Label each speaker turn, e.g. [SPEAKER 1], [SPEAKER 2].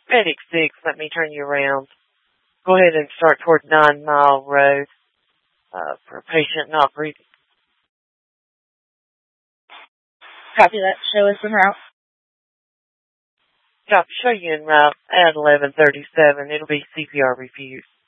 [SPEAKER 1] Medic 6, let me turn you around. Go ahead and start toward 9 Mile Road for a patient not breathing.
[SPEAKER 2] Copy that. Show us en route.
[SPEAKER 1] Copy, show you en route at 11:37. It'll be CPR refused.